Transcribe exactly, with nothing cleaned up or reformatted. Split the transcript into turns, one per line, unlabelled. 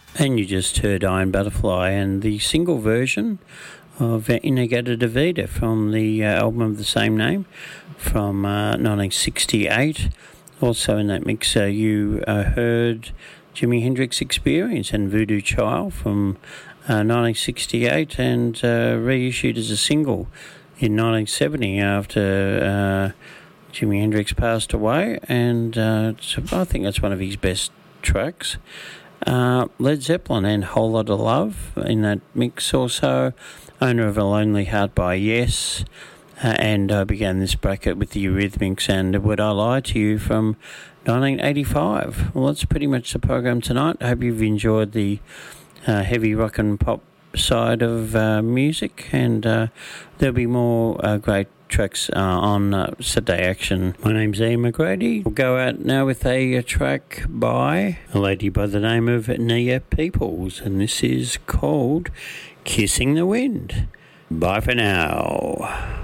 And you just heard Iron Butterfly and the single version of In-A-Gadda-Da-Vida from the uh, album of the same name from uh, nineteen sixty-eight. Also in that mix uh, you uh, heard Jimi Hendrix Experience and Voodoo Child from uh, nineteen sixty-eight and uh, reissued as a single in nineteen seventy after uh, Jimi Hendrix passed away, and uh, so I think that's one of his best tracks. Uh, Led Zeppelin and Whole Lotta Love in that mix also. Owner of a Lonely Heart by Yes. Uh, and I began this bracket with the Eurythmics and Would I Lie to You from nineteen eighty-five. Well, that's pretty much the program tonight. I hope you've enjoyed the uh, heavy rock and pop side of uh, music, and uh, there'll be more uh, great tracks uh, on uh, Saturday Action. My name's Ian McGrady. We'll go out now with a, a track by a lady by the name of Nia Peoples, and this is called Kissing the Wind. Bye for now.